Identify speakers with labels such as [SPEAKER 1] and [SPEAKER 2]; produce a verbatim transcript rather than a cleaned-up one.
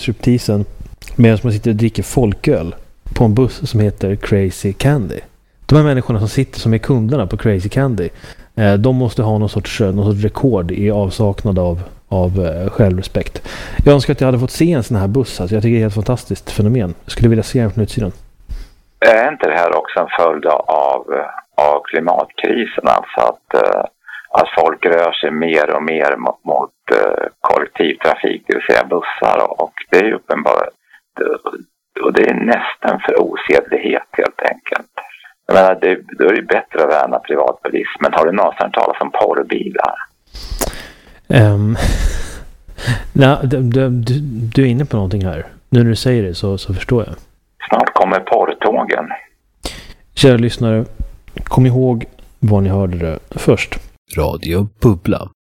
[SPEAKER 1] stripteasen medan man sitter och dricker folköl på en buss som heter Crazy Candy. De här människorna som sitter som är kunderna på Crazy Candy, eh, de måste ha någon sorts, någon sorts rekord i avsaknad av, av eh, självrespekt. Jag önskar att jag hade fått se en sån här buss. Alltså jag tycker det är ett helt fantastiskt fenomen. Jag skulle vilja se den från utsidan.
[SPEAKER 2] Är inte det här också en följd av, av klimatkrisen? Alltså att, att folk rör sig mer och mer mot, mot kollektivtrafik, det vill säga bussar. Och det är uppenbart, och det är nästan för osedlighet helt enkelt. Jag menar, det, då är det bättre att värna privatbilismen. Har du någonstans talat om porrbilar?
[SPEAKER 1] Um, nej, du, du, du är inne på någonting här. Nu när du säger det så, så förstår jag.
[SPEAKER 2] Snart kommer porrtågen.
[SPEAKER 1] Kära lyssnare, kom ihåg vad ni hörde det först.
[SPEAKER 3] Radio Bubbla.